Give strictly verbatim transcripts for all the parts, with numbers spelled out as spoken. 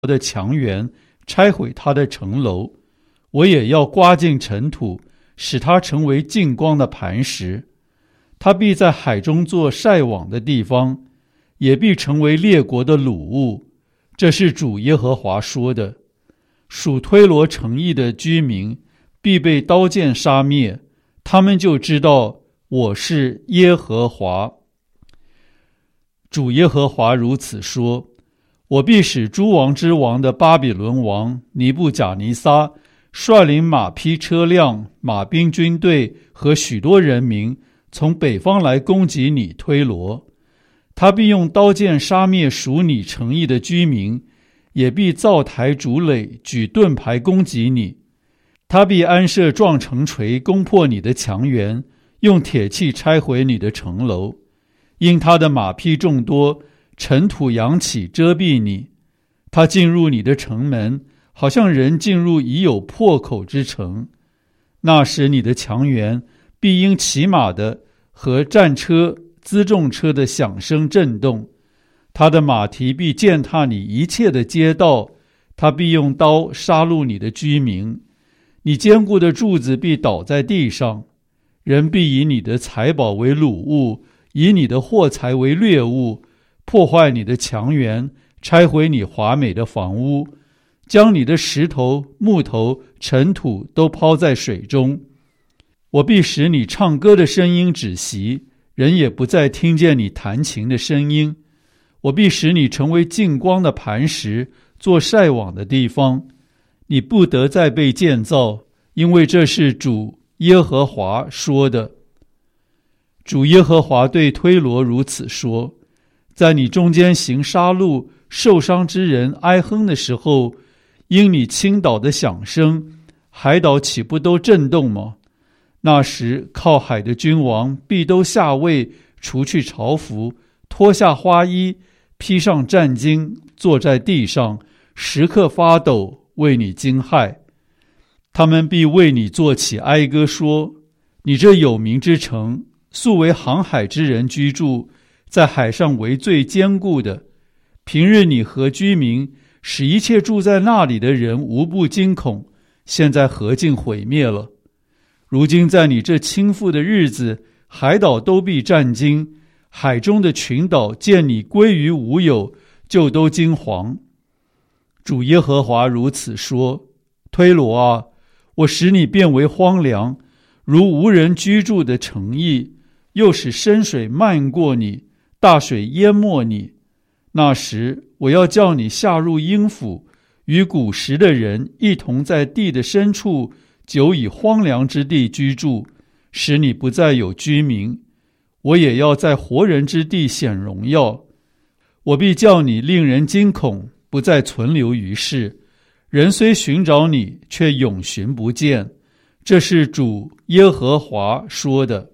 的墙垣，拆毁他的城楼。我也要刮尽尘土，使他成为净光的磐石。他必在海中做晒网的地方，也必成为列国的掳物。这是主耶和华说的。属推罗城邑的居民必被刀剑杀灭，他们就知道我是耶和华。主耶和华如此说：我必使诸王之王的巴比伦王尼布甲尼撒率领马匹车辆、马兵军队和许多人民从北方来攻击你推罗。他必用刀剑杀灭属你城邑的居民，也必造台筑垒，举盾牌攻击你。他必安设撞城锤，攻破你的墙垣，用铁器拆毁你的城楼。因他的马匹众多，尘土扬起遮蔽你。他进入你的城门，好像人进入已有破口之城。那时你的墙垣必因骑马的和战车、辎重车的响声震动。他的马蹄必践踏你一切的街道，他必用刀杀戮你的居民。你坚固的柱子必倒在地上，人必以你的财宝为掳物，以你的货财为掠物，破坏你的墙垣，拆毁你华美的房屋，将你的石头、木头、尘土都抛在水中。我必使你唱歌的声音止息，人也不再听见你弹琴的声音。我必使你成为净光的磐石，做晒网的地方。你不得再被建造，因为这是主耶和华说的。主耶和华对推罗如此说：在你中间行杀戮、受伤之人哀哼的时候，因你倾倒的响声，海岛岂不都震动吗？那时靠海的君王必都下位，除去朝服，脱下花衣，披上战巾，坐在地上，时刻发抖，为你惊骇。他们必为你作起哀歌，说：你这有名之城，素为航海之人居住，在海上为最坚固的。平日你和居民，使一切住在那里的人无不惊恐，现在何竟毁灭了？如今在你这倾覆的日子，海岛都必战惊，海中的群岛见你归于无有，就都惊惶。主耶和华如此说：推罗啊，我使你变为荒凉，如无人居住的城邑，又使深水漫过你，大水淹没你。那时我要叫你下入阴府，与古时的人一同在地的深处，久以荒凉之地居住，使你不再有居民。我也要在活人之地显荣耀。我必叫你令人惊恐，不再存留于世。人虽寻找你，却永寻不见。这是主耶和华说的。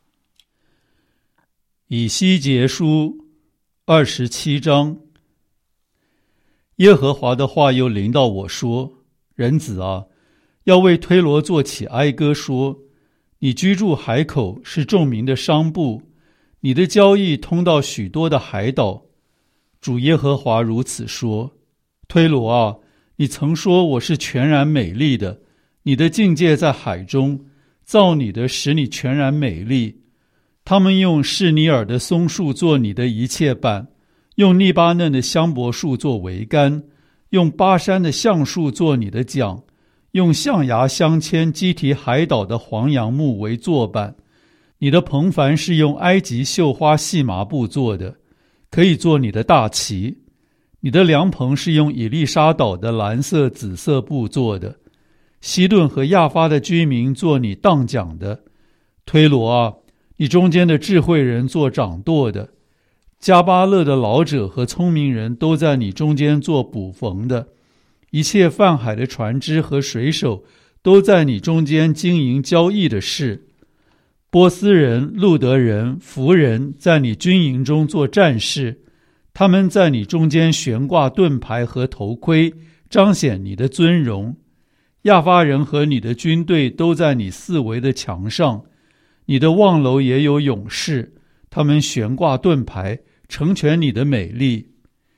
以西结书二十七章。耶和华的话又临到我说：人子啊，要为推罗作起哀歌，说：你居住海口，是众民的商埠，你的交易通到许多的海岛。主耶和华如此说：推罗啊，你曾说我是全然美丽的，你的境界在海中，造你的使你全然美丽。他们用示尼尔的松树做你的一切板，用利巴嫩的香柏树做桅杆，用巴山的橡树做你的桨，用象牙镶嵌基提海岛的黄杨木为座板。你的棚帆是用埃及绣花细麻布做的，可以做你的大旗。你的凉棚是用以利沙岛的蓝色、紫色布做的。西顿和亚发的居民做你当讲的。推罗啊，你中间的智慧人做掌舵的。加巴勒的老者和聪明人都在你中间做捕缝的。一切泛海的船只和水手都在你中间经营交易的事。波斯人、路德人、弗人在你军营中做战士，他们在你中间悬挂盾牌和头盔，彰显你的尊荣。亚发人和你的军队都在你四围的墙上，你的望楼也有勇士，他们悬挂盾牌，成全你的美丽。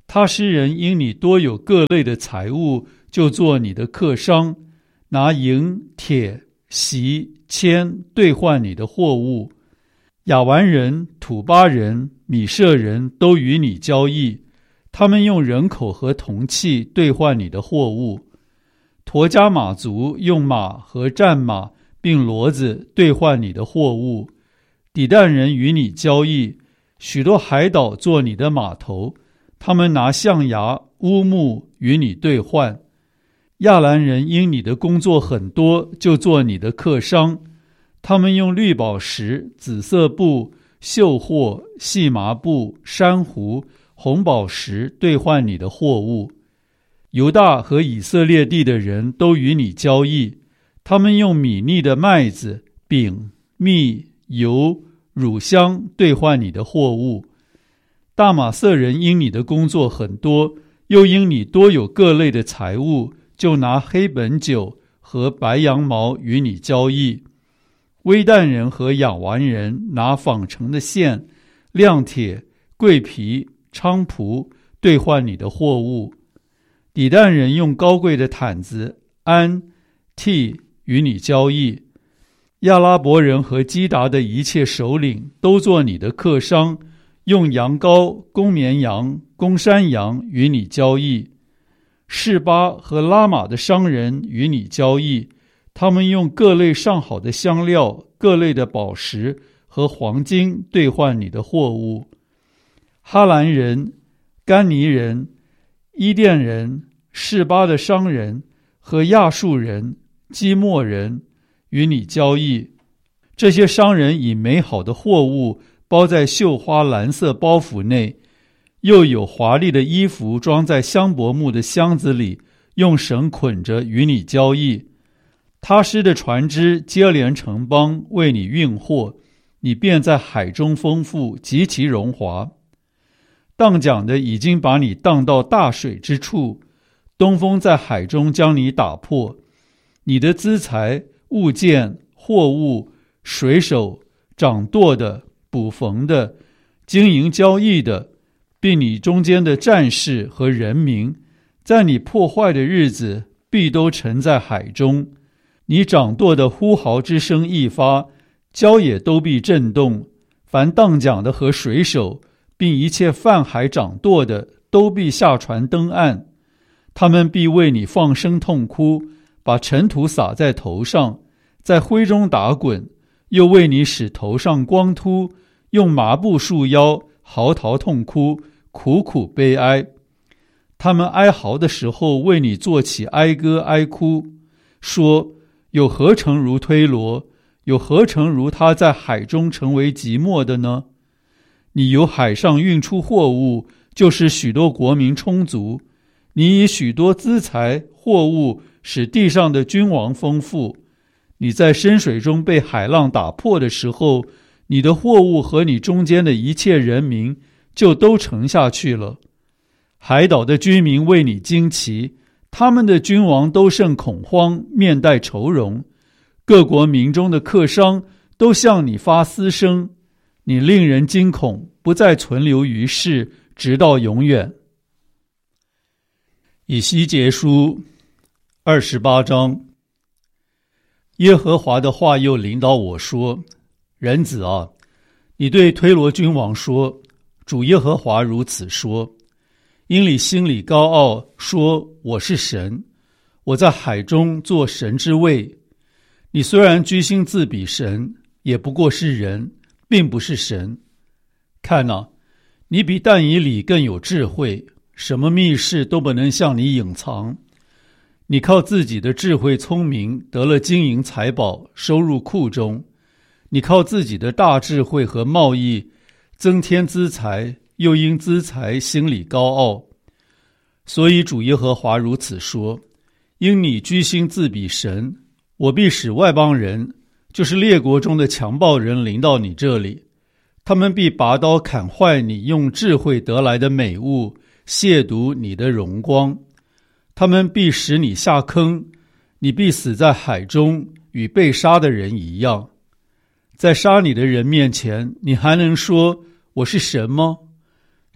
他施人因你多有各类的财物，就做你的客商，拿银、铁、锡、铅兑换你的货物。亚完人、土巴人、米舍人都与你交易，他们用人口和铜器兑换你的货物。陀迦马族用马和战马并骡子兑换你的货物。底旦人与你交易，许多海岛做你的码头，他们拿象牙、乌木与你兑换。亚兰人因你的工作很多，就做你的客商，他们用绿宝石、紫色布、绣货、细麻布、珊瑚、红宝石兑换你的货物。犹大和以色列地的人都与你交易，他们用米粒的麦子、饼、蜜、油、乳香兑换你的货物。大马色人因你的工作很多，又因你多有各类的财物，就拿黑本酒和白羊毛与你交易。微旦人和亚完人拿纺成的线、亮铁、桂皮、菖蒲兑换你的货物。底旦人用高贵的毯子、鞍、替与你交易。亚拉伯人和基达的一切首领都做你的客商，用羊羔、公绵羊、公山羊与你交易。示巴和拉玛的商人与你交易，他们用各类上好的香料、各类的宝石和黄金兑换你的货物。哈兰人、甘尼人、伊甸人、示巴的商人和亚述人、基莫人与你交易。这些商人以美好的货物包在绣花蓝色包袱内，又有华丽的衣服装在香柏木的箱子里，用绳捆着与你交易。他施的船只接连城邦为你运货，你便在海中丰富，极其荣华。荡桨的已经把你荡到大水之处，东风在海中将你打破。你的资财、物件、货物、水手、掌舵的、捕缝的、经营交易的，并你中间的战士和人民，在你破坏的日子必都沉在海中。你掌舵的呼号之声一发，礁也都必震动。凡荡桨的和水手，并一切泛海掌舵的，都必下船登岸。他们必为你放声痛哭，把尘土撒在头上，在灰中打滚，又为你使头上光秃，用麻布束腰，嚎啕痛哭，苦苦悲哀。他们哀嚎的时候，为你做起哀歌哀哭，说：有何城如推罗？有何城如他在海中成为寂寞的呢？你由海上运出货物，就使许多国民充足。你以许多资财货物使地上的君王丰富。你在深水中被海浪打破的时候，你的货物和你中间的一切人民就都沉下去了。海岛的居民为你惊奇，他们的君王都甚恐慌，面带愁容。各国民中的客商都向你发嘶声，你令人惊恐，不再存留于世，直到永远。以西结书二十八章。耶和华的话又临到我说：人子啊，你对推罗君王说，主耶和华如此说，因你心里高傲，说我是神，我在海中做神之位。你虽然居心自比神，也不过是人，并不是神。看啊，你比但以理更有智慧，什么密事都不能向你隐藏。你靠自己的智慧聪明，得了金银财宝，收入库中。你靠自己的大智慧和贸易，增添资财，又因资财心里高傲。所以主耶和华如此说：因你居心自比神，我必使外邦人，就是列国中的强暴人临到你这里，他们必拔刀砍坏你用智慧得来的美物，亵渎你的荣光。他们必使你下坑，你必死在海中，与被杀的人一样。在杀你的人面前，你还能说我是神吗？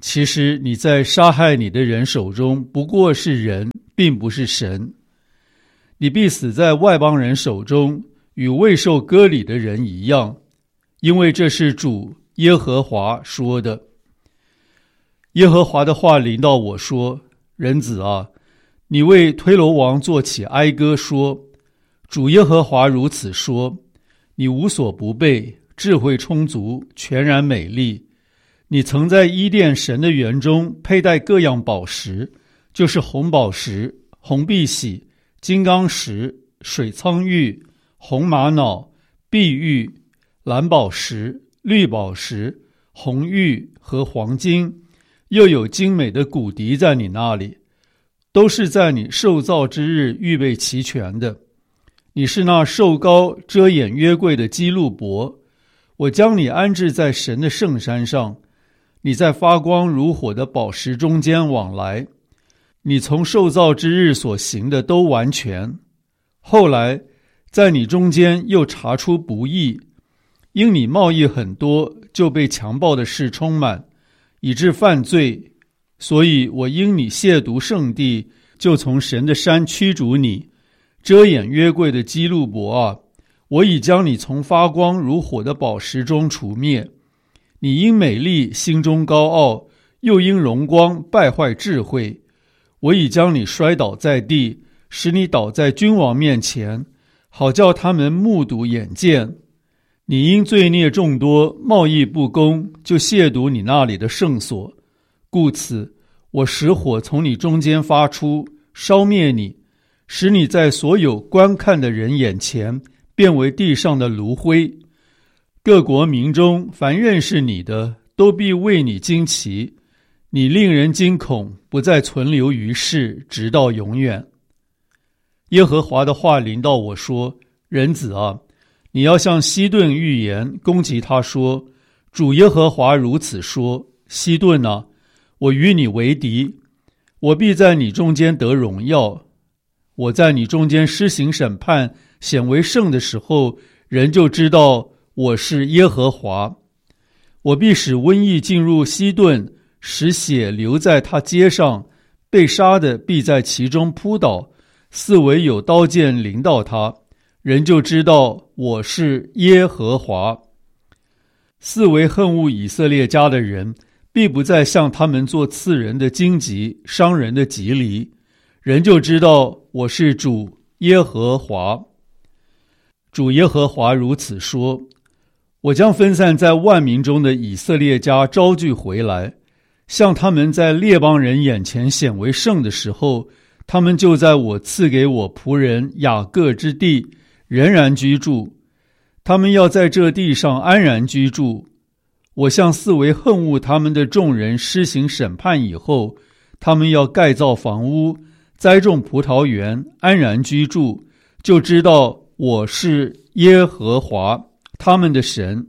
其实你在杀害你的人手中不过是人，并不是神。你必死在外邦人手中，与未受割礼的人一样，因为这是主耶和华说的。耶和华的话临到我说：人子啊，你为推罗王作起哀歌说，主耶和华如此说，你无所不备，智慧充足，全然美丽。你曾在伊甸神的园中佩戴各样宝石，就是红宝石、红碧玺、金刚石、水苍玉、红玛瑙、碧玉、蓝宝石、绿宝石、红玉和黄金，又有精美的骨笛在你那里，都是在你受造之日预备齐全的。你是那受膏遮掩约柜的基路伯，我将你安置在神的圣山上。你在发光如火的宝石中间往来，你从受造之日所行的都完全。后来在你中间又查出不义，因你贸易很多，就被强暴的事充满，以致犯罪。所以我因你亵渎圣地，就从神的山驱逐你。遮掩约柜的基路伯啊，我已将你从发光如火的宝石中除灭。你因美丽心中高傲，又因荣光败坏智慧。我已将你摔倒在地，使你倒在君王面前，好叫他们目睹眼见。你因罪孽众多，贸易不公，就亵渎你那里的圣所。故此，我使火从你中间发出，烧灭你，使你在所有观看的人眼前变为地上的炉灰。各国民中凡认识你的，都必为你惊奇，你令人惊恐，不再存留于世，直到永远。耶和华的话临到我说：人子啊，你要向西顿预言，攻击他说，主耶和华如此说，西顿啊，我与你为敌，我必在你中间得荣耀。我在你中间施行审判，显为圣的时候，人就知道我是耶和华。我必使瘟疫进入西顿，使血流在他街上，被杀的必在其中扑倒，四围有刀剑临到他，人就知道我是耶和华。四围恨恶以色列家的人，必不再向他们做刺人的荆棘，伤人的蒺藜，人就知道我是主耶和华。主耶和华如此说：我将分散在万民中的以色列家招聚回来，像他们在列邦人眼前显为圣的时候，他们就在我赐给我仆人雅各之地仍然居住。他们要在这地上安然居住。我向四围恨恶他们的众人施行审判以后，他们要盖造房屋，栽种葡萄园，安然居住，就知道我是耶和华他们的神。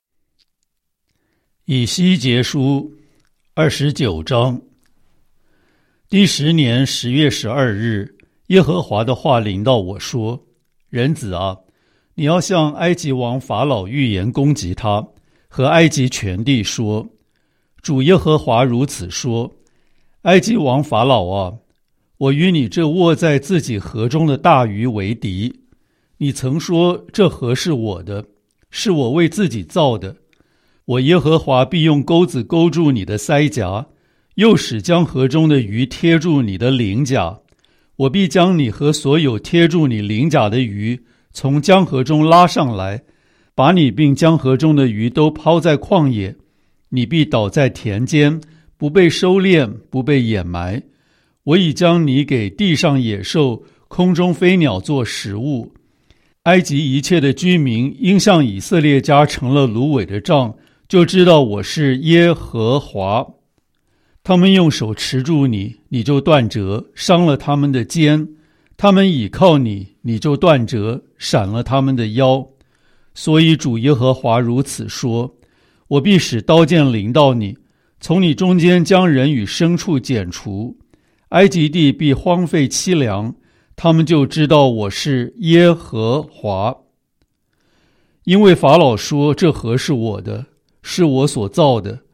以西结书二十九章。第十年十月十二日，耶和华的话临到我说：人子啊，你要向埃及王法老预言，攻击他，和埃及全地说：主耶和华如此说，埃及王法老啊，我与你这卧在自己河中的大鱼为敌。你曾说这河是我的，是我为自己造的。我耶和华必用钩子勾住你的腮颊，又使江河中的鱼贴住你的鳞甲。我必将你和所有贴住你鳞甲的鱼从江河中拉上来，把你并江河中的鱼都抛在旷野。你必倒在田间，不被收敛，不被掩埋。我已将你给地上野兽、空中飞鸟做食物。埃及一切的居民因向以色列家成了芦苇的杖，就知道我是耶和华。他们用手持住你，你就断折，伤了他们的肩；他们倚靠你，你就断折，闪了他们的腰。所以主耶和华如此说：我必使刀剑临到你，从你中间将人与牲畜剪除。埃及地必荒废凄凉，他们就知道我是耶和华。因为法老说这河是我的，是我所造的，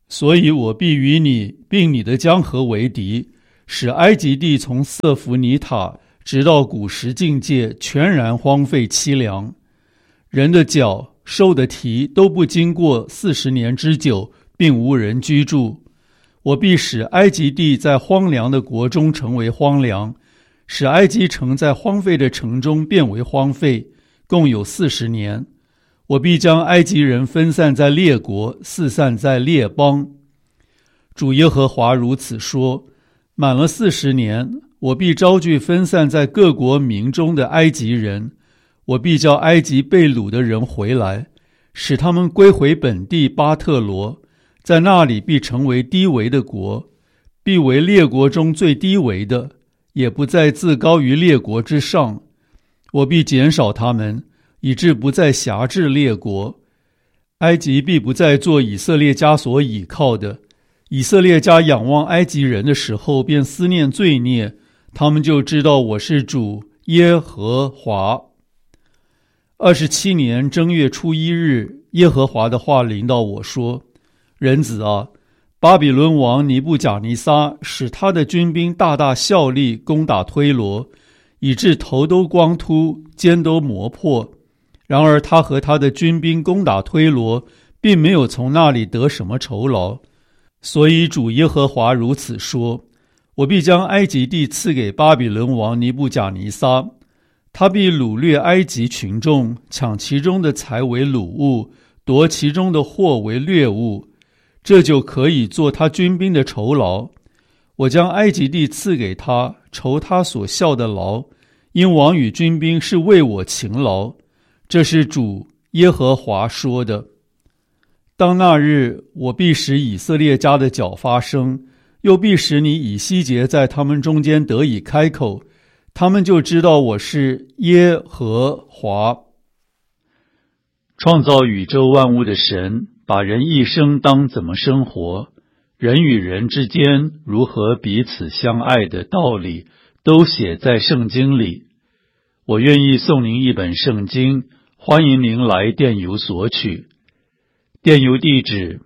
所以我必与你并你的江河为敌，使埃及地从瑟弗尼塔直到古时境界全然荒废凄凉。人的脚、兽的蹄都不经过四十年之久，并无人居住。我必使埃及地在荒凉的国中成为荒凉，使埃及城在荒废的城中变为荒废，共有四十年。我必将埃及人分散在列国，四散在列邦。主耶和华如此说：满了四十年，我必招聚分散在各国民中的埃及人，我必叫埃及被掳的人回来，使他们归回本地巴特罗，在那里必成为低微的国，必为列国中最低微的，也不再自高于列国之上。我必减少他们，以致不再辖制列国。埃及必不再做以色列家所倚靠的。以色列家仰望埃及人的时候，便思念罪孽，他们就知道我是主耶和华。二十七年正月初一日，耶和华的话临到我说：人子啊，巴比伦王尼布甲尼撒使他的军兵大大效力，攻打推罗，以致头都光秃，肩都磨破。然而他和他的军兵攻打推罗，并没有从那里得什么酬劳。所以主耶和华如此说：我必将埃及地赐给巴比伦王尼布甲尼撒，他必掳掠埃及群众，抢其中的财为掳物，夺其中的货为掠物，这就可以做他军兵的酬劳。我将埃及地赐给他，酬他所效的劳，因王与军兵是为我勤劳。这是主耶和华说的。当那日，我必使以色列家的脚发声，又必使你以西结在他们中间得以开口，他们就知道我是耶和华。创造宇宙万物的神，把人一生当怎么生活，人与人之间如何彼此相爱的道理，都写在圣经里。我愿意送您一本圣经，欢迎您来电邮索取。电邮地址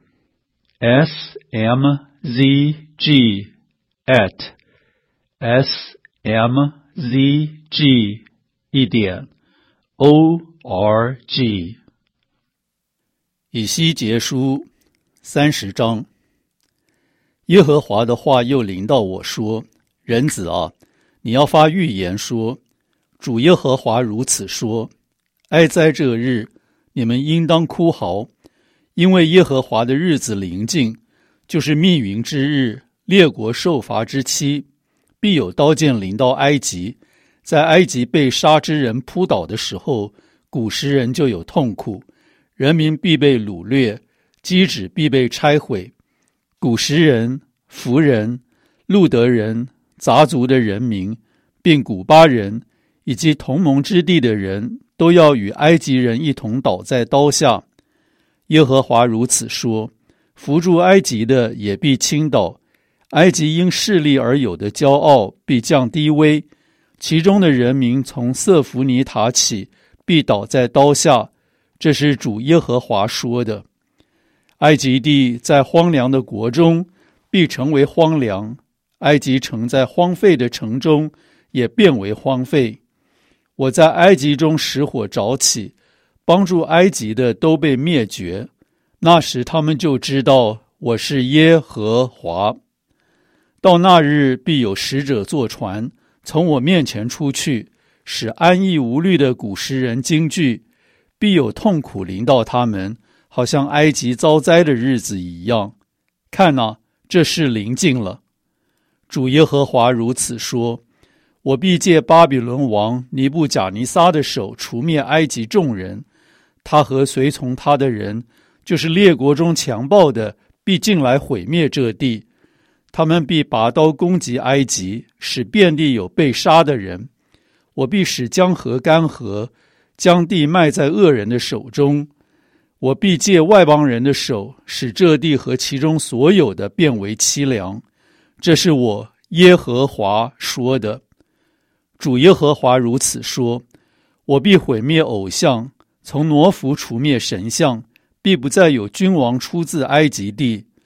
s m z g at s m z g 一点 o r g。 以西结书三十章。耶和华的话又临到我说：人子啊，你要发预言说，主耶和华如此说：哀哉这日，你们应当哭嚎，因为耶和华的日子临近，就是密云之日，列国受罚之期。必有刀剑临到埃及，在埃及被杀之人扑倒的时候，古时人就有痛苦，人民必被掳掠，基址必被拆毁。古时人、弗人、路德人、杂族的人民，并古巴人以及同盟之地的人，都要与埃及人一同倒在刀下。耶和华如此说：扶助埃及的也必倾倒，埃及因势力而有的骄傲必降低微，其中的人民从瑟弗尼塔起，必倒在刀下。这是主耶和华说的。埃及地在荒凉的国中必成为荒凉，埃及城在荒废的城中也变为荒废。我在埃及中使火着起，帮助埃及的都被灭绝，那时他们就知道我是耶和华。到那日，必有使者坐船，从我面前出去，使安逸无虑的古时人惊惧，必有痛苦临到他们，好像埃及遭灾的日子一样。看哪，这事临近了。主耶和华如此说：我必借巴比伦王尼布甲尼撒的手除灭埃及众人，他和随从他的人，就是列国中强暴的，必进来毁灭这地。他们必拔刀攻击埃及，使遍地有被杀的人。我必使江河干涸，将地卖在恶人的手中。我必借外邦人的手，使这地和其中所有的变为凄凉。这是我耶和华说的。主耶和华如此说：我必毁灭偶像，从挪弗除灭神像，必不再有君王出自埃及地。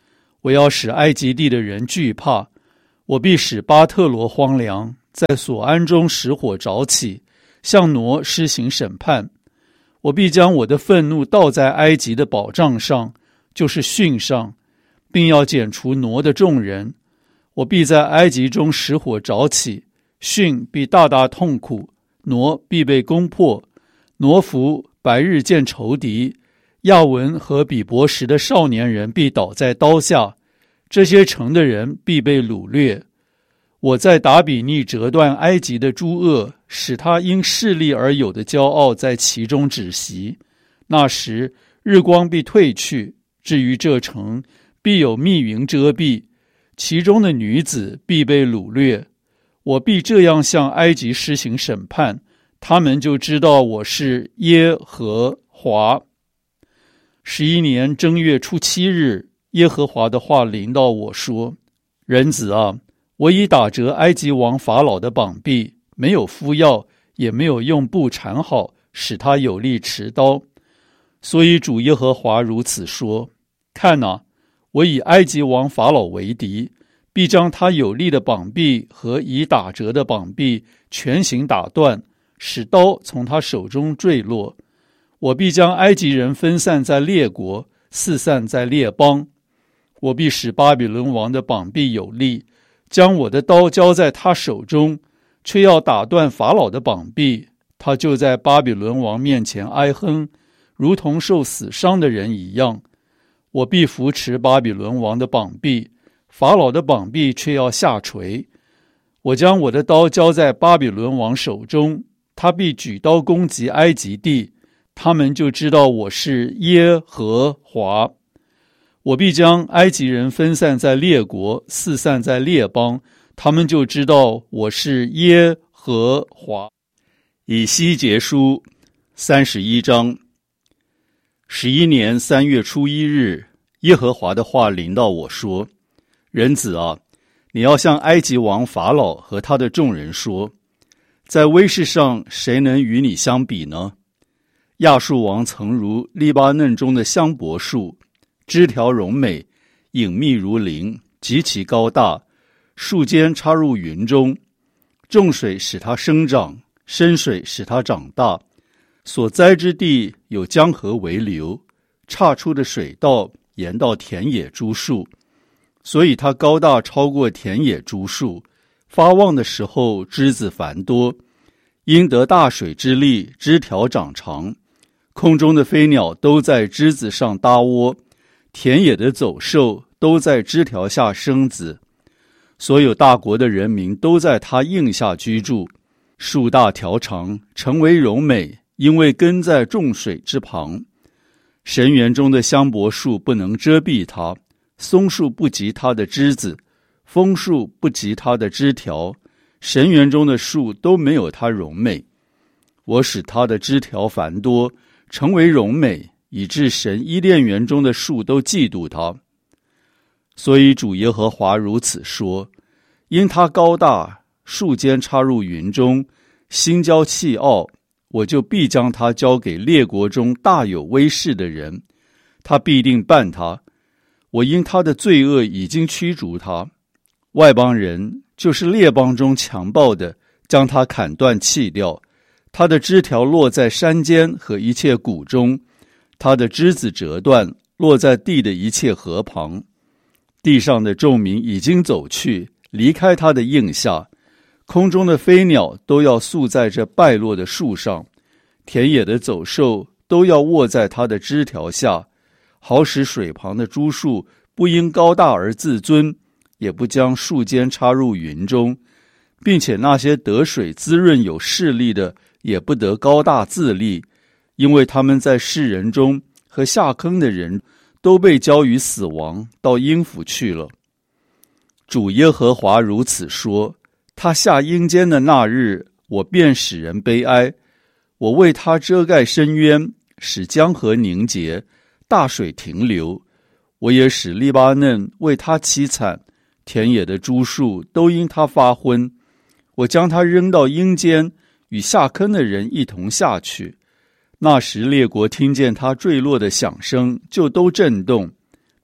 我要使埃及地的人惧怕，我必使巴特罗荒凉，在索安中使火着起，向挪施行审判。我必将我的愤怒倒在埃及的保障上，就是汛上，并要剪除挪的众人。我必在埃及中使火着起，汛必大大痛苦，挪必被攻破。挪弗白日见仇敌，亚文和比伯什的少年人必倒在刀下，这些城的人必被掳掠。我在达比尼折断埃及的诸恶，使他因势力而有的骄傲在其中止息。那时日光必退去，至于这城，必有密云遮蔽，其中的女子必被掳掠。我必这样向埃及施行审判，他们就知道我是耶和华。十一年正月初七日，耶和华的话临到我说：人子啊，我已打折埃及王法老的膀臂，没有敷药，也没有用布缠好，使他有力持刀。所以主耶和华如此说：看哪，我以埃及王法老为敌，必将他有力的膀臂和已打折的膀臂全行打断，使刀从他手中坠落。我必将埃及人分散在列国，四散在列邦。我必使巴比伦王的膀臂有力，将我的刀交在他手中，却要打断法老的膀臂。他就在巴比伦王面前哀哼，如同受死伤的人一样。我必扶持巴比伦王的膀臂，法老的膀臂却要下垂。我将我的刀交在巴比伦王手中，他必举刀攻击埃及地，他们就知道我是耶和华。我必将埃及人分散在列国，四散在列邦，他们就知道我是耶和华。以西结书三十一章。十一年三月初一日，耶和华的话临到我说：人子啊，你要向埃及王法老和他的众人说，在威势上谁能与你相比呢？亚述王曾如利巴嫩中的香柏树，枝条荣美，隐秘如林，极其高大，树尖插入云中，众水使它生长，深水使它长大。所栽之地有江河为流，岔出的水道沿到田野诸树，所以它高大超过田野诸树，发旺的时候枝子繁多，因得大水之力，枝条长长。空中的飞鸟都在枝子上搭窝，田野的走兽都在枝条下生子。所有大国的人民都在它荫下居住。树大条长，成为荣美，因为根在众水之旁。神园中的香柏树不能遮蔽它，松树不及它的枝子，枫树不及它的枝条，神园中的树都没有它荣美。我使它的枝条繁多，成为荣美，以致神伊甸园中的树都嫉妒它。所以主耶和华如此说：因它高大，树尖插入云中，心骄气傲，我就必将它交给列国中大有威势的人，他必定办他。我因他的罪恶已经驱逐他。外邦人，就是列邦中强暴的，将他砍断弃掉。他的枝条落在山间和一切谷中，他的枝子折断，落在地的一切河旁。地上的众民已经走去，离开他的荫下。空中的飞鸟都要宿在这败落的树上，田野的走兽都要卧在它的枝条下，好使水旁的诸树不因高大而自尊，也不将树尖插入云中，并且那些得水滋润有势力的也不得高大自立，因为他们在世人中和下坑的人都被交于死亡，到阴府去了。主耶和华如此说：他下阴间的那日，我便使人悲哀。我为他遮盖深渊，使江河凝结，大水停留。我也使利巴嫩为他凄惨，田野的诸树都因他发昏。我将他扔到阴间，与下坑的人一同下去。那时列国听见他坠落的响声，就都震动，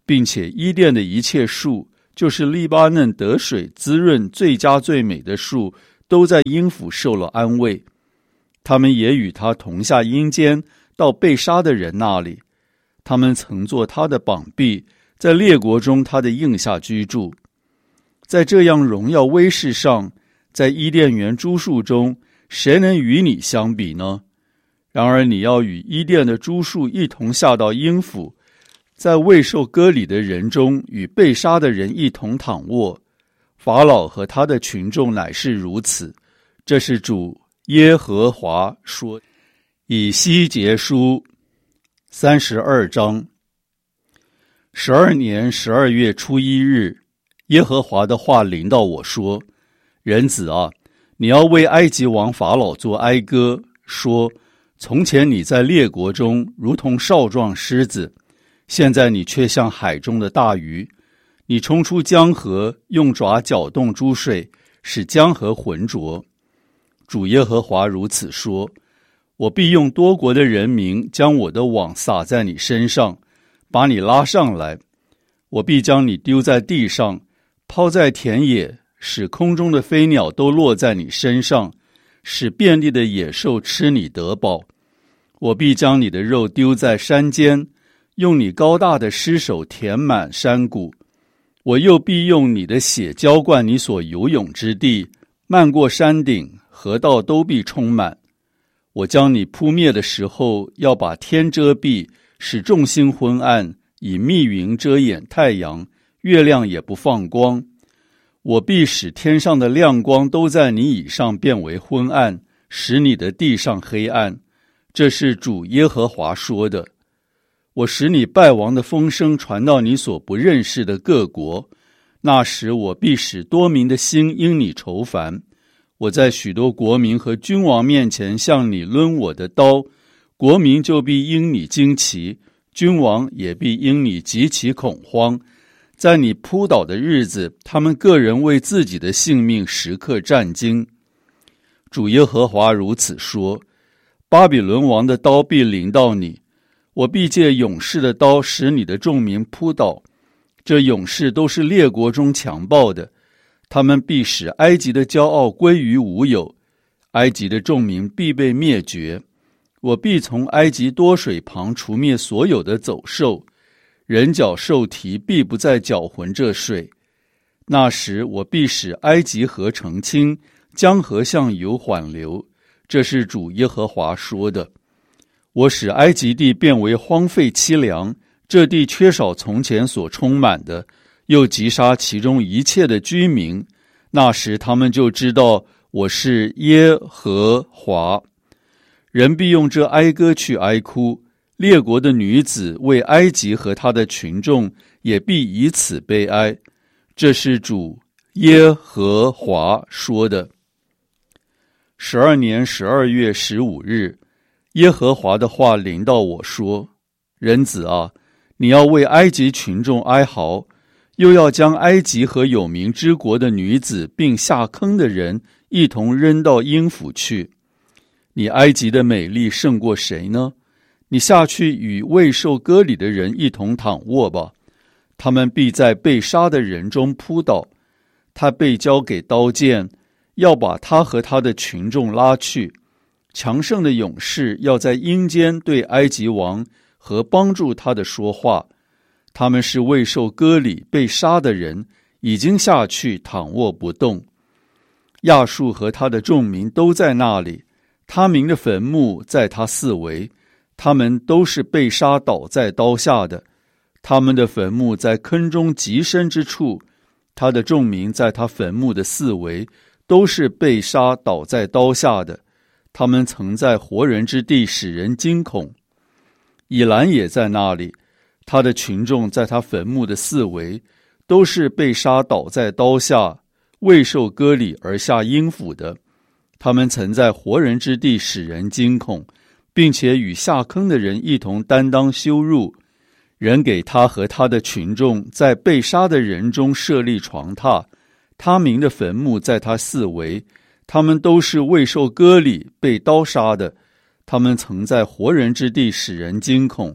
并且伊甸的一切树，就是黎巴嫩得水滋润最佳最美的树，都在阴府受了安慰。他们也与他同下阴间，到被杀的人那里。他们曾做他的膀臂，在列国中他的印下居住。在这样荣耀威势上，在伊甸园诸树中，谁能与你相比呢？然而你要与伊甸的诸树一同下到阴府，在未受割礼的人中与被杀的人一同躺卧。法老和他的群众乃是如此。这是主耶和华说。以西结书三十二章。十二年十二月初一日，耶和华的话临到我说：人子啊，你要为埃及王法老作哀歌，说：从前你在列国中如同少壮狮子，现在你却像海中的大鱼。你冲出江河，用爪搅动诸水，使江河浑浊。主耶和华如此说：我必用多国的人民将我的网撒在你身上，把你拉上来。我必将你丢在地上，抛在田野，使空中的飞鸟都落在你身上，使遍地的野兽吃你得饱。我必将你的肉丢在山间，用你高大的尸首填满山谷。我又必用你的血浇灌你所游泳之地，漫过山顶，河道都必充满。我将你扑灭的时候，要把天遮蔽，使众星昏暗，以密云遮掩太阳，月亮也不放光。我必使天上的亮光都在你以上变为昏暗，使你的地上黑暗。这是主耶和华说的。我使你败亡的风声传到你所不认识的各国，那时我必使多民的心因你愁烦。我在许多国民和君王面前向你抡我的刀，国民就必因你惊奇，君王也必因你极其恐慌。在你扑倒的日子，他们个人为自己的性命时刻战惊。主耶和华如此说：巴比伦王的刀必临到你，我必借勇士的刀使你的众民扑倒。这勇士都是列国中强暴的，他们必使埃及的骄傲归于无有，埃及的众民必被灭绝。我必从埃及多水旁除灭所有的走兽，人脚兽蹄必不再搅浑这水。那时我必使埃及河澄清，江河向油缓流。这是主耶和华说的。我使埃及地变为荒废凄凉，这地缺少从前所充满的，又击杀其中一切的居民。那时他们就知道我是耶和华。人必用这哀歌去哀哭，列国的女子为埃及和他的群众也必以此悲哀。这是主耶和华说的。十二年十二月十五日，耶和华的话临到我说：人子啊，你要为埃及群众哀嚎，又要将埃及和有名之国的女子并下坑的人一同扔到阴府去。你埃及的美丽胜过谁呢？你下去与未受割礼的人一同躺卧吧，他们必在被杀的人中扑倒。他被交给刀剑，要把他和他的群众拉去。强盛的勇士要在阴间对埃及王和帮助他的说话。他们是未受割礼被杀的人，已经下去躺卧不动。亚述和他的众民都在那里，他民的坟墓在他四围，他们都是被杀倒在刀下的。他们的坟墓在坑中极深之处，他的众民在他坟墓的四围，都是被杀倒在刀下的。他们曾在活人之地使人惊恐。以兰也在那里，他的群众在他坟墓的四围，都是被杀倒在刀下，未受割礼而下阴府的。他们曾在活人之地使人惊恐，并且与下坑的人一同担当羞辱。人给他和他的群众在被杀的人中设立床榻，他民的坟墓在他四围，他们都是未受割礼被刀杀的。他们曾在活人之地使人惊恐，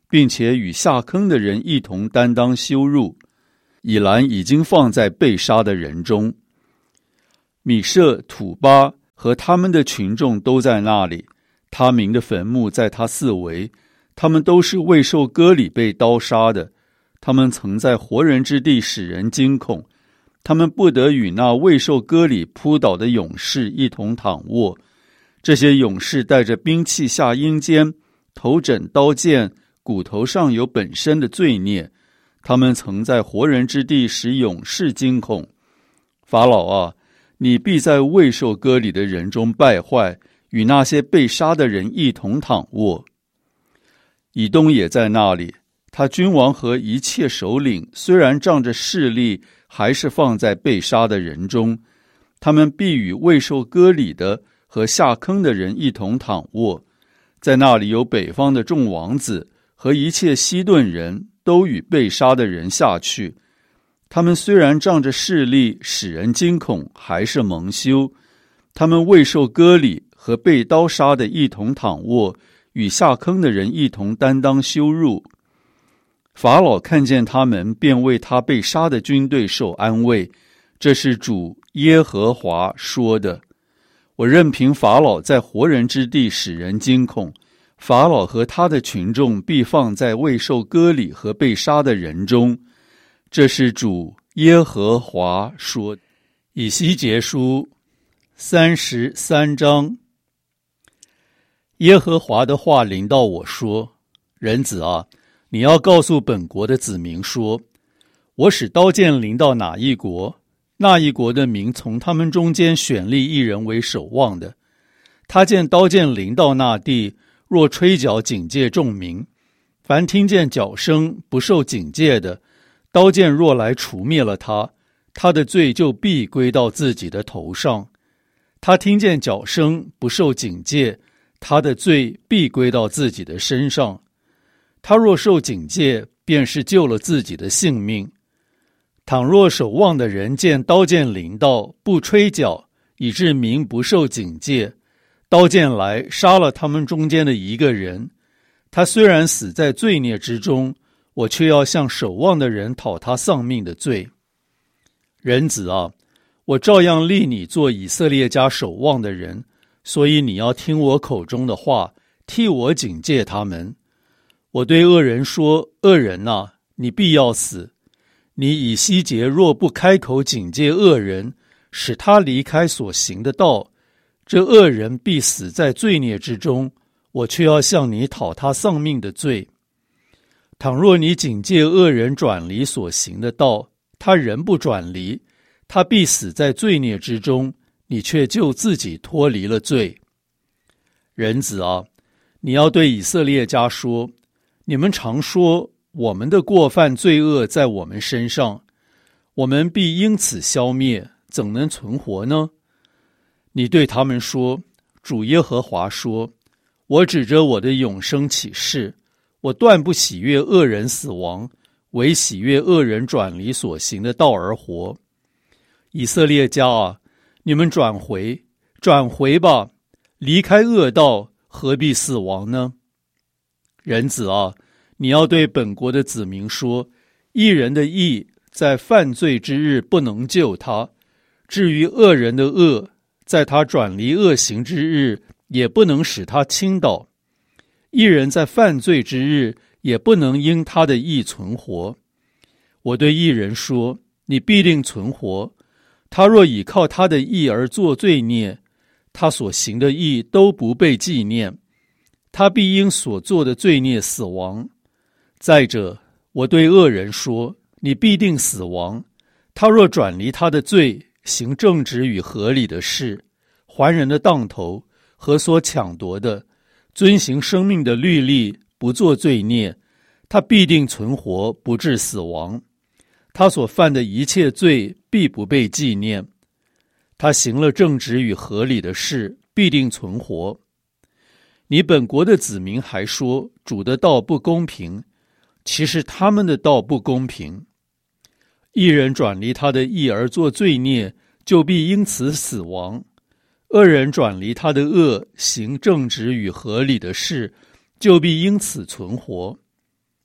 并且与下坑的人一同担当羞辱。以兰已经放在被杀的人中。米舍、土巴和他们的群众都在那里，他民的坟墓在他四围，他们都是未受割礼被刀杀的。他们曾在活人之地使人惊恐，他们不得与那未受割礼扑倒的勇士一同躺卧。这些勇士带着兵器下阴间，头枕刀剑，骨头上有本身的罪孽。他们曾在活人之地使勇士惊恐。法老啊，你必在未受割礼的人中败坏，与那些被杀的人一同躺卧。以东也在那里，他君王和一切首领虽然仗着势力，还是放在被杀的人中。他们必与未受割礼的和下坑的人一同躺卧。在那里有北方的众王子和一切西顿人，都与被杀的人下去。他们虽然仗着势力使人惊恐，还是蒙羞。他们未受割礼和被刀杀的一同躺卧，与下坑的人一同担当羞辱。法老看见他们，便为他被杀的军队受安慰。这是主耶和华说的。我任凭法老在活人之地使人惊恐，法老和他的群众必放在未受割礼和被杀的人中。这是主耶和华说。以西结书三十三章。耶和华的话临到我说：人子啊，你要告诉本国的子民说，我使刀剑临到哪一国，那一国的民从他们中间选立一人为守望的。他见刀剑临到那地，若吹角警戒众民，凡听见角声不受警戒的，刀剑若来除灭了他，他的罪就必归到自己的头上。他听见角声不受警戒，他的罪必归到自己的身上。他若受警戒，便是救了自己的性命。倘若守望的人见刀剑临到，不吹角，以致民不受警戒，刀剑来杀了他们中间的一个人，他虽然死在罪孽之中，我却要向守望的人讨他丧命的罪。人子啊，我照样立你做以色列家守望的人，所以你要听我口中的话，替我警戒他们。我对恶人说：恶人啊，你必要死。你以西结若不开口警戒恶人，使他离开所行的道，这恶人必死在罪孽之中，我却要向你讨他丧命的罪。倘若你警戒恶人转离所行的道，他仍不转离，他必死在罪孽之中，你却救自己脱离了罪。人子啊，你要对以色列家说，你们常说我们的过犯罪恶在我们身上，我们必因此消灭，怎能存活呢？你对他们说，主耶和华说，我指着我的永生起誓，我断不喜悦恶人死亡，唯喜悦恶人转离所行的道而活。以色列家啊，你们转回，转回吧，离开恶道，何必死亡呢？人子啊，你要对本国的子民说，义人的义在犯罪之日不能救他，至于恶人的恶，在他转离恶行之日也不能使他倾倒。义人在犯罪之日也不能因他的义存活。我对义人说，你必定存活。他若倚靠他的义而作罪孽，他所行的义都不被纪念，他必因所做的罪孽死亡。再者，我对恶人说，你必定死亡。他若转离他的罪，行正直与合理的事，还人的当头和所抢夺的，遵行生命的律例，不做罪孽，他必定存活，不致死亡。他所犯的一切罪必不被纪念。他行了正直与合理的事，必定存活。你本国的子民还说，主的道不公平，其实他们的道不公平。义人转离他的义而作罪孽，就必因此死亡。恶人转离他的恶，行正直与合理的事，就必因此存活。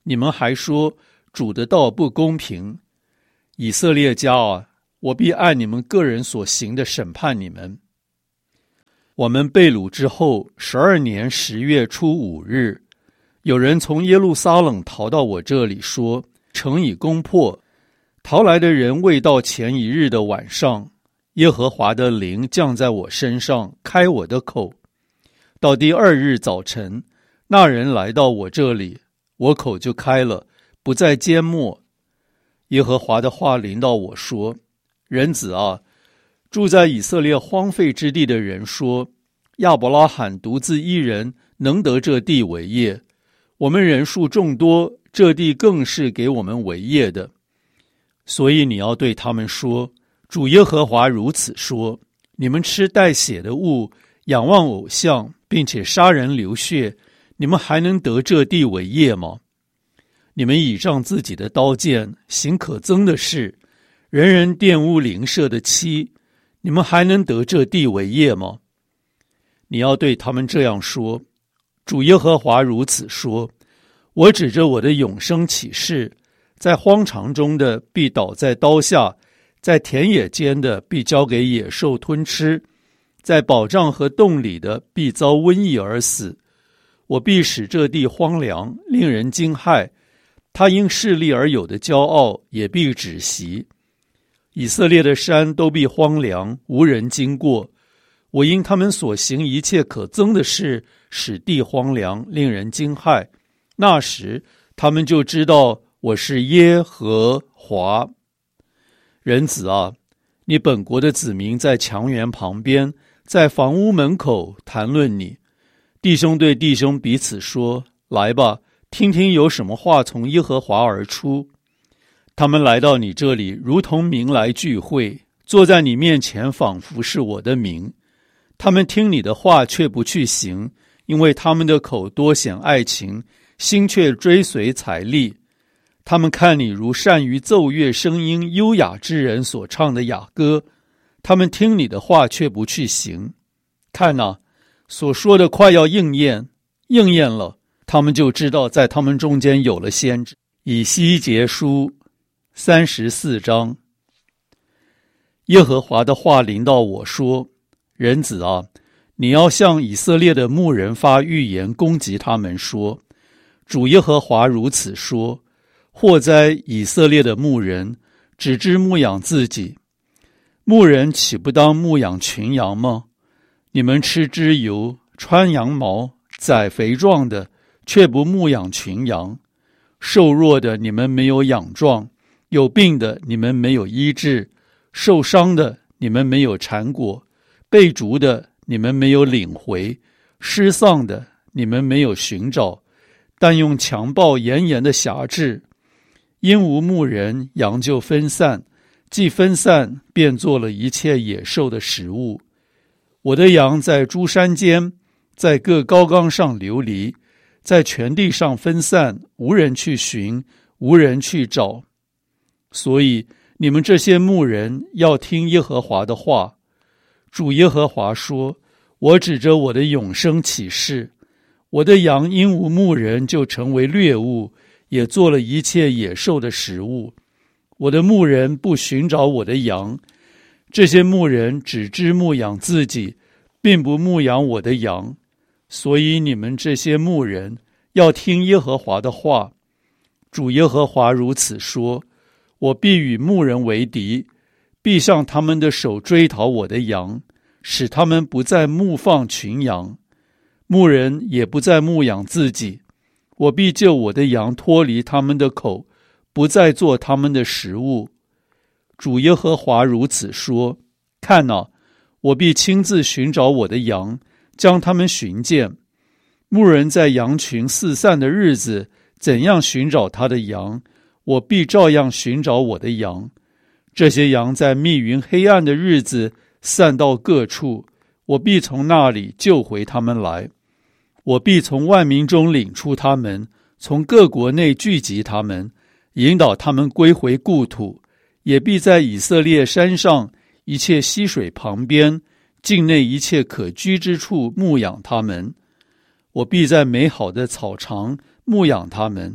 你们还说主的道不公平。以色列家啊，我必按你们个人所行的审判你们。我们被掳之后，十二年十月初五日，有人从耶路撒冷逃到我这里，说城已攻破。逃来的人未到前一日的晚上，耶和华的灵降在我身上，开我的口。到第二日早晨，那人来到我这里，我口就开了，不再缄默。耶和华的话临到我说：人子啊，住在以色列荒废之地的人说，亚伯拉罕独自一人能得这地为业，我们人数众多，这地更是给我们为业的。所以你要对他们说，主耶和华如此说，你们吃带血的物，仰望偶像，并且杀人流血，你们还能得这地为业吗？你们倚仗自己的刀剑，行可憎的事，人人玷污邻舍的妻，你们还能得这地为业吗？你要对他们这样说，主耶和华如此说，我指着我的永生起誓，在荒场中的必倒在刀下，在田野间的必交给野兽吞吃，在宝藏和洞里的必遭瘟疫而死。我必使这地荒凉，令人惊骇，他因势力而有的骄傲也必止息。以色列的山都必荒凉，无人经过。我因他们所行一切可憎的事，使地荒凉，令人惊骇。那时他们就知道我是耶和华。人子啊，你本国的子民在墙垣旁边，在房屋门口谈论你。弟兄对弟兄彼此说，来吧，听听有什么话从耶和华而出。他们来到你这里，如同民来聚会，坐在你面前，仿佛是我的民。他们听你的话，却不去行，因为他们的口多显爱情，心却追随财力。他们看你如善于奏乐声音优雅之人所唱的雅歌，他们听你的话，却不去行。看哪，所说的快要应验，应验了，他们就知道在他们中间有了先知。以西结书三十四章。耶和华的话临到我说，人子啊，你要向以色列的牧人发预言，攻击他们说，主耶和华如此说，祸哉以色列的牧人，只知牧养自己。牧人岂不当牧养群羊吗？你们吃脂油，穿羊毛，宰肥壮的，却不牧养群羊。瘦弱的你们没有养壮，有病的你们没有医治，受伤的你们没有缠裹，被逐的你们没有领回，失丧的你们没有寻找，但用强暴严严的辖制。因无牧人，羊就分散，既分散，便做了一切野兽的食物。我的羊在诸山间，在各高冈上流离，在全地上分散，无人去寻，无人去找。所以你们这些牧人要听耶和华的话。主耶和华说，我指着我的永生起誓，我的羊因无牧人就成为掠物，也做了一切野兽的食物。我的牧人不寻找我的羊，这些牧人只知牧养自己，并不牧养我的羊。所以你们这些牧人要听耶和华的话。主耶和华如此说，我必与牧人为敌，必向他们的手追讨我的羊，使他们不再牧放群羊，牧人也不再牧养自己。我必救我的羊脱离他们的口，不再做他们的食物。主耶和华如此说，看哪，我必亲自寻找我的羊，将他们寻见。牧人在羊群四散的日子，怎样寻找他的羊，我必照样寻找我的羊。这些羊在密云黑暗的日子散到各处，我必从那里救回他们来。我必从万民中领出他们，从各国内聚集他们，引导他们归回故土，也必在以色列山上一切溪水旁边，境内一切可居之处牧养他们。我必在美好的草场牧养他们，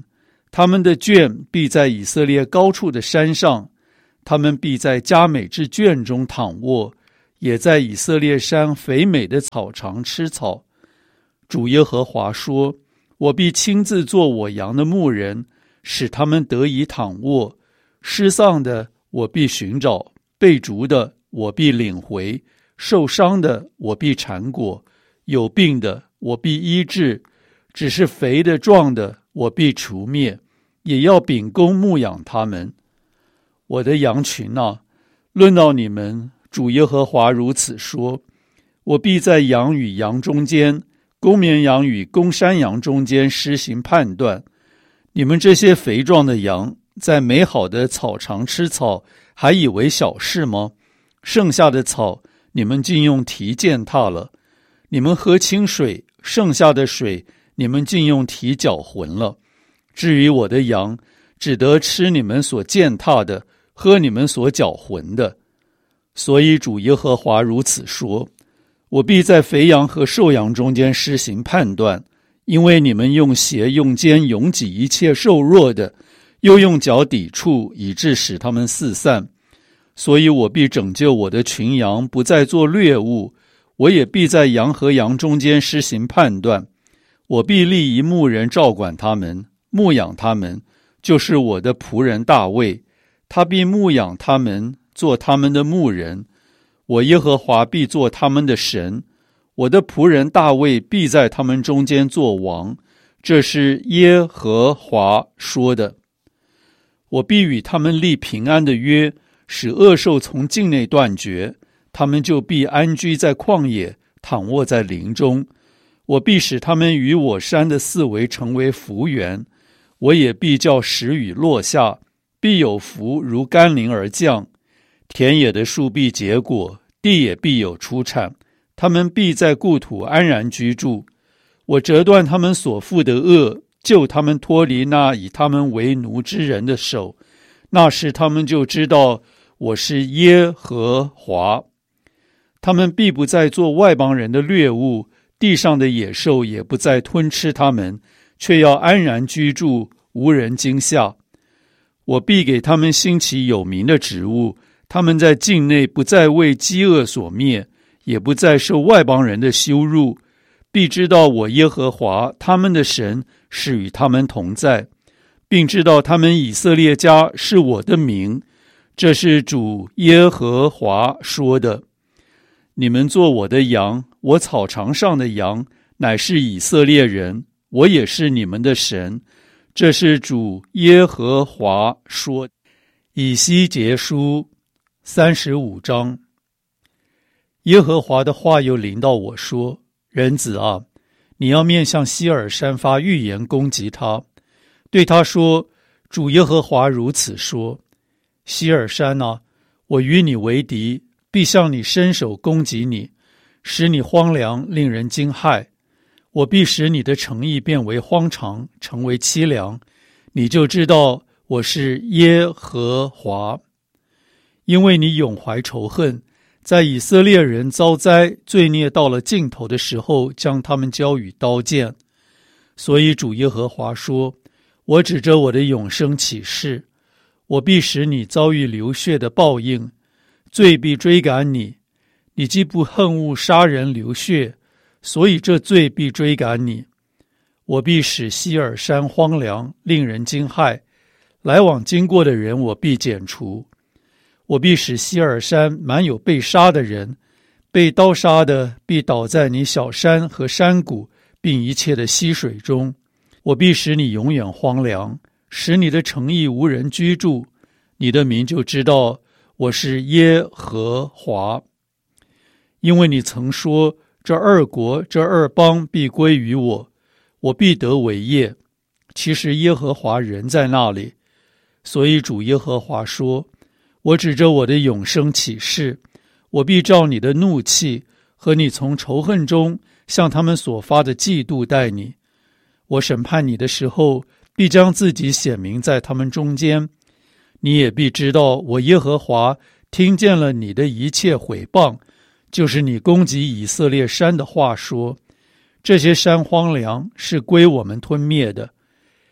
他们的圈必在以色列高处的山上，他们必在佳美之圈中躺卧，也在以色列山肥美的草场吃草。主耶和华说，我必亲自做我羊的牧人，使他们得以躺卧。失丧的我必寻找，被逐的我必领回，受伤的我必缠裹，有病的我必医治，只是肥的壮的我必除灭，也要秉公牧养他们。我的羊群啊，论到你们，主耶和华如此说，我必在羊与羊中间，公绵羊与公山羊中间施行判断。你们这些肥壮的羊，在美好的草场吃草，还以为小事吗？剩下的草，你们竟用蹄践踏了。你们喝清水，剩下的水，你们竟用蹄搅浑了。至于我的羊，只得吃你们所践踏的，喝你们所搅浑的。所以主耶和华如此说，我必在肥羊和瘦羊中间施行判断，因为你们用鞋用肩拥挤一切瘦弱的，又用脚抵触，以致使他们四散。所以我必拯救我的群羊，不再做掠物，我也必在羊和羊中间施行判断。我必立一牧人照管他们，牧养他们，就是我的仆人大卫，他必牧养他们，做他们的牧人。我耶和华必做他们的神，我的仆人大卫必在他们中间做王。这是耶和华说的。我必与他们立平安的约，使恶兽从境内断绝，他们就必安居在旷野，躺卧在林中。我必使他们与我山的四围成为福源，我也必叫时雨落下，必有福如甘霖而降。田野的树必结果，地也必有出产，他们必在故土安然居住。我折断他们所负的恶，救他们脱离那以他们为奴之人的手，那时他们就知道我是耶和华。他们必不再做外邦人的掠物，地上的野兽也不再吞吃他们，却要安然居住，无人惊吓。我必给他们兴起有名的植物，他们在境内不再为饥饿所灭，也不再受外邦人的羞辱，必知道我耶和华他们的神是与他们同在，并知道他们以色列家是我的名。这是主耶和华说的。你们做我的羊，我草场上的羊，乃是以色列人，我也是你们的神。这是主耶和华说。以西结书三十五章。耶和华的话又临到我说，人子啊，你要面向西尔山发预言攻击他，对他说，主耶和华如此说，西尔山啊，我与你为敌，必向你伸手攻击你，使你荒凉，令人惊骇。我必使你的城邑变为荒场，成为凄凉，你就知道我是耶和华。因为你永怀仇恨，在以色列人遭灾罪孽到了尽头的时候，将他们交与刀剑。所以主耶和华说，我指着我的永生起誓，我必使你遭遇流血的报应，罪必追赶你。你既不恨恶杀人流血，所以这罪必追赶你。我必使西尔山荒凉，令人惊骇，来往经过的人我必剪除。我必使西尔山满有被杀的人，被刀杀的必倒在你小山和山谷，并一切的溪水中。我必使你永远荒凉，使你的城邑无人居住，你的民就知道我是耶和华。因为你曾说，这二国这二邦必归于我，我必得为业。其实耶和华人在那里。所以主耶和华说，我指着我的永生起誓，我必照你的怒气和你从仇恨中向他们所发的嫉妒待你。我审判你的时候，必将自己显明在他们中间。你也必知道我耶和华听见了你的一切毁谤，就是你攻击以色列山的话说，这些山荒凉，是归我们吞灭的。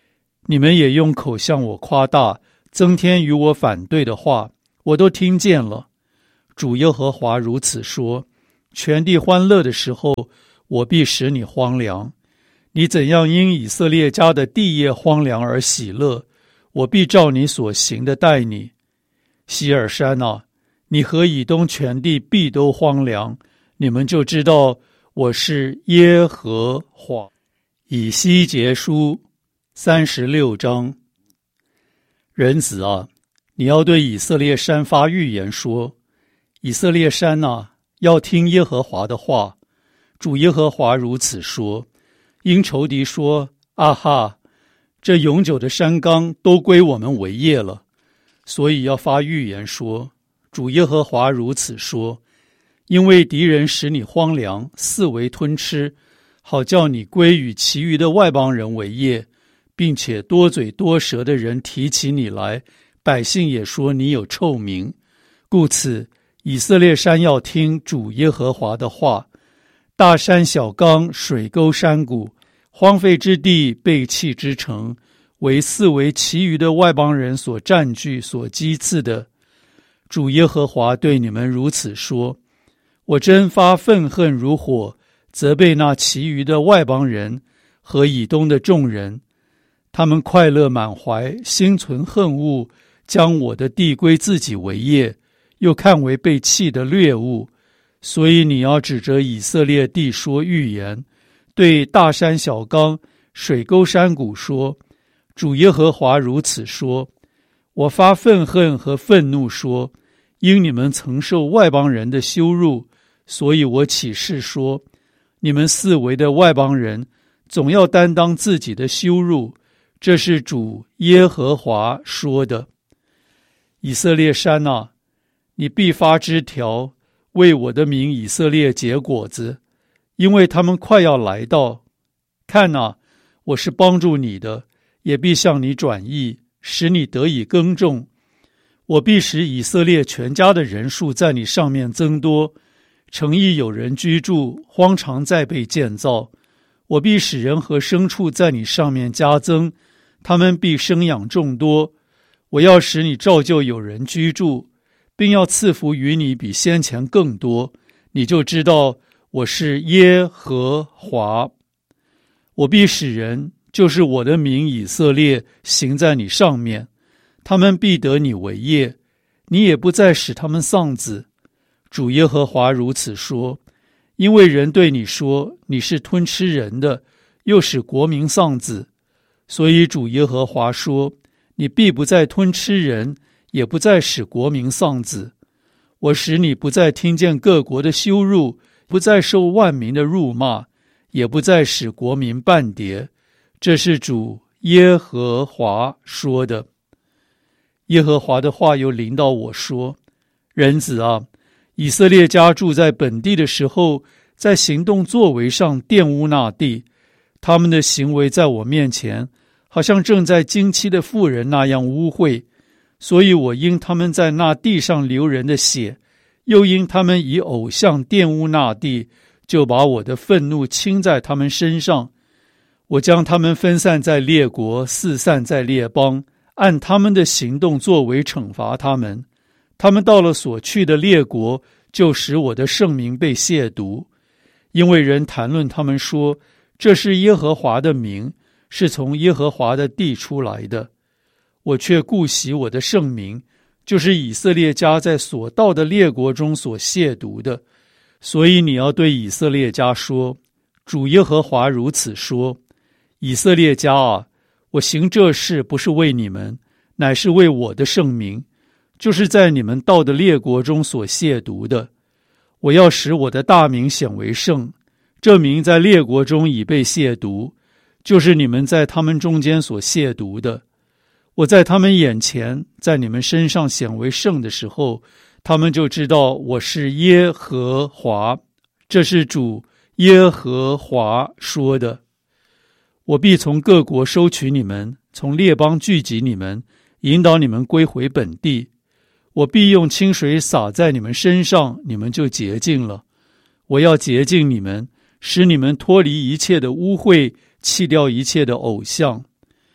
你们也用口向我夸大，增添与我反对的话，我都听见了。主耶和华如此说：全地欢乐的时候，我必使你荒凉。你怎样因以色列家的地业荒凉而喜乐，我必照你所行的待你。希尔山啊，你和以东全地必都荒凉，你们就知道我是耶和华。以西结书三十六章。人子啊，你要对以色列山发预言说：以色列山啊，要听耶和华的话。主耶和华如此说：因仇敌说，啊哈，这永久的山冈都归我们为业了，所以要发预言说：主耶和华如此说，因为敌人使你荒凉，四围吞吃，好叫你归与其余的外邦人为业，并且多嘴多舌的人提起你来，百姓也说你有臭名。故此以色列山要听主耶和华的话。大山小冈，水沟山谷，荒废之地，背弃之城，为四围其余的外邦人所占据所讥刺的。主耶和华对你们如此说：我真发愤恨如火，责备那其余的外邦人和以东的众人，他们快乐满怀，心存恨恶，将我的地归自己为业，又看为被弃的掠物。所以你要指着以色列地说预言，对大山小冈、水沟山谷说：主耶和华如此说，我发愤恨和愤怒说，因你们曾受外邦人的羞辱，所以我起誓说，你们四围的外邦人总要担当自己的羞辱，这是主耶和华说的。以色列山啊，你必发枝条，为我的名以色列结果子，因为他们快要来到。看啊，我是帮助你的，也必向你转意，使你得以耕种。我必使以色列全家的人数在你上面增多，城邑有人居住，荒场再被建造。我必使人和牲畜在你上面加增，他们必生养众多。我要使你照旧有人居住，并要赐福于你比先前更多，你就知道我是耶和华。我必使人，就是我的名以色列，行在你上面，他们必得你为业，你也不再使他们丧子。主耶和华如此说，因为人对你说，你是吞吃人的，又使国民丧子，所以主耶和华说，你必不再吞吃人，也不再使国民丧子。我使你不再听见各国的羞辱，不再受万民的辱骂，也不再使国民半跌。这是主耶和华说的。耶和华的话又临到我说，人子啊，以色列家住在本地的时候，在行动作为上玷污那地，他们的行为在我面前好像正在经期的妇人那样污秽，所以我因他们在那地上流人的血，又因他们以偶像玷污那地，就把我的愤怒倾在他们身上。我将他们分散在列国，四散在列邦，按他们的行动作为惩罚他们。他们到了所去的列国，就使我的圣名被亵渎，因为人谈论他们说，这是耶和华的名，是从耶和华的地出来的。我却顾惜我的圣名，就是以色列家在所到的列国中所亵渎的。所以你要对以色列家说，主耶和华如此说，以色列家啊，我行这事不是为你们，乃是为我的圣名，就是在你们到的列国中所亵渎的。我要使我的大名显为圣，这名在列国中已被亵渎，就是你们在他们中间所亵渎的。我在他们眼前，在你们身上显为圣的时候，他们就知道我是耶和华。这是主耶和华说的。我必从各国收取你们，从列邦聚集你们，引导你们归回本地。我必用清水洒在你们身上，你们就洁净了。我要洁净你们，使你们脱离一切的污秽，弃掉一切的偶像。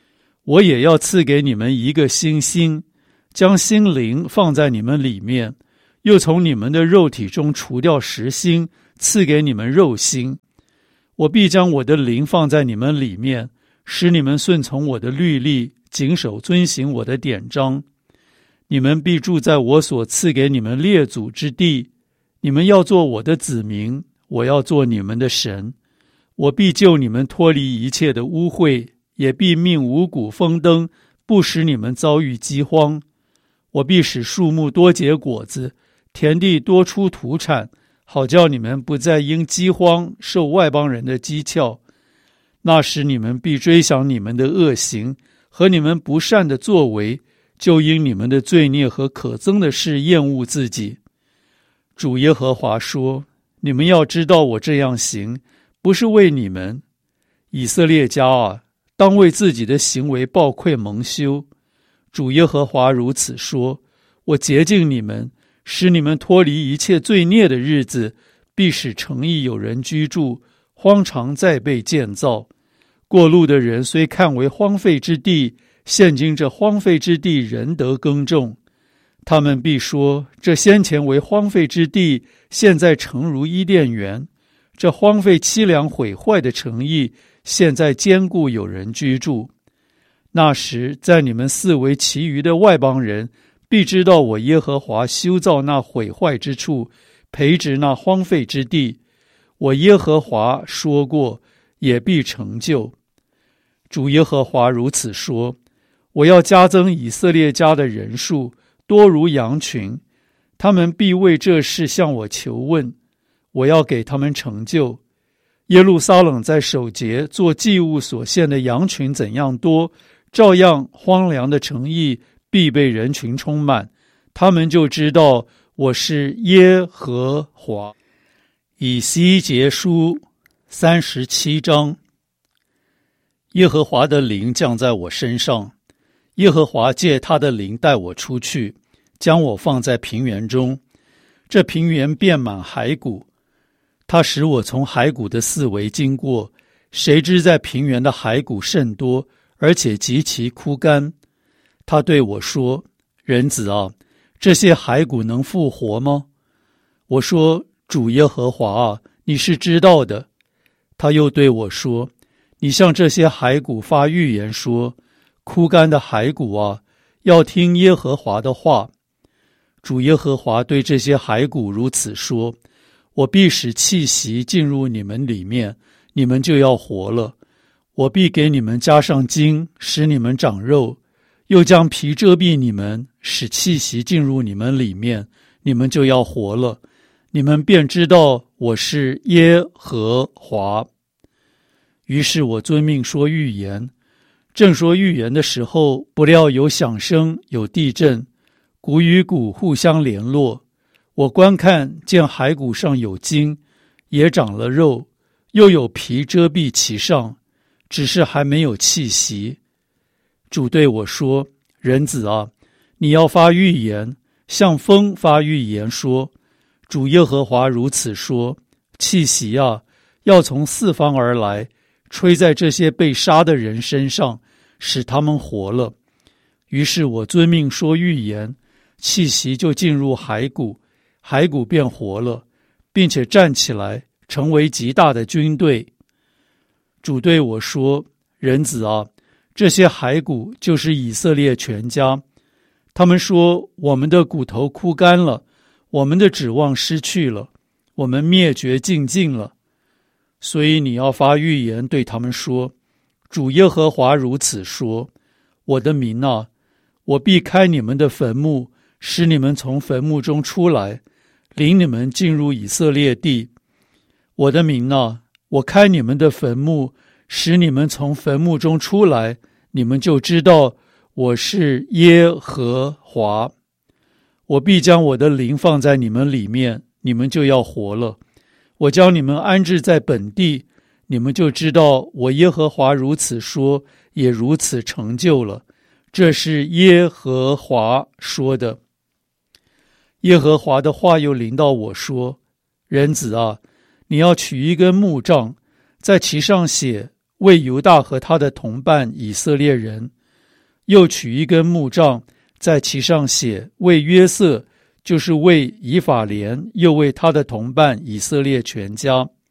我也要赐给你们一个新心，将心灵放在你们里面，又从你们的肉体中除掉实心，赐给你们肉心。我必将我的灵放在你们里面，使你们顺从我的律例，谨守遵行我的典章。你们必住在我所赐给你们列祖之地，你们要做我的子民，我要做你们的神。我必救你们脱离一切的污秽，也必命五谷丰登，不使你们遭遇饥荒。我必使树木多结果子，田地多出土产，好叫你们不再因饥荒受外邦人的讥诮。那时你们必追想你们的恶行和你们不善的作为，就因你们的罪孽和可憎的事厌恶自己。主耶和华说，你们要知道我这样行，不是为你们。以色列家啊，当为自己的行为抱愧蒙羞。主耶和华如此说，我洁净你们，使你们脱离一切罪孽的日子，必使城邑有人居住，荒场再被建造。过路的人虽看为荒废之地，现今这荒废之地仍得耕种。他们必说，这先前为荒废之地，现在诚如伊甸园。这荒废凄凉毁坏的城邑，现在坚固有人居住。那时，在你们四围其余的外邦人，必知道我耶和华修造那毁坏之处，培植那荒废之地。我耶和华说过，也必成就。主耶和华如此说，我要加增以色列家的人数，多如羊群，他们必为这事向我求问，我要给他们成就。耶路撒冷在守节做祭物所献的羊群怎样多，照样荒凉的城邑必被人群充满，他们就知道我是耶和华。以西结书三十七章。耶和华的灵降在我身上，耶和华借他的灵带我出去，将我放在平原中。这平原遍满骸骨，他使我从骸骨的四围经过，谁知在平原的骸骨甚多，而且极其枯干。他对我说，人子啊，这些骸骨能复活吗？我说，主耶和华啊，你是知道的。他又对我说，你向这些骸骨发预言说，枯干的骸骨啊，要听耶和华的话。主耶和华对这些骸骨如此说，我必使气息进入你们里面，你们就要活了。我必给你们加上筋，使你们长肉，又将皮遮蔽你们，使气息进入你们里面，你们就要活了。你们便知道我是耶和华。于是我遵命说预言，正说预言的时候，不料有响声，有地震，骨与骨互相联络。我观看，见骸骨上有筋，也长了肉，又有皮遮蔽其上，只是还没有气息。主对我说，人子啊，你要发预言，向风发预言说，主耶和华如此说，气息啊，要从四方而来，吹在这些被杀的人身上，使他们活了。于是我遵命说预言，气息就进入骸骨，骸骨便活了，并且站起来，成为极大的军队。主对我说，人子啊，这些骸骨就是以色列全家。他们说，我们的骨头枯干了，我们的指望失去了，我们灭绝尽尽了。所以你要发预言对他们说，主耶和华如此说，我的民啊，我必开你们的坟墓，使你们从坟墓中出来，领你们进入以色列地。我的民啊，我开你们的坟墓，使你们从坟墓中出来，你们就知道我是耶和华。我必将我的灵放在你们里面，你们就要活了。我将你们安置在本地，你们就知道我耶和华如此说，也如此成就了。这是耶和华说的。耶和华的话又临到我说，人子啊，你要取一根木杖，在其上写，为犹大和他的同伴以色列人， 又取一根木杖，在其上写为约瑟，就是为以法莲，又为他的同伴以色列全家。